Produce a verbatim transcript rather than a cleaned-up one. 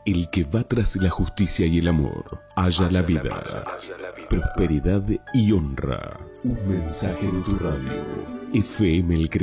El que va tras la justicia y el amor, halla la vida, prosperidad y honra. Un mensaje de tu radio. F M El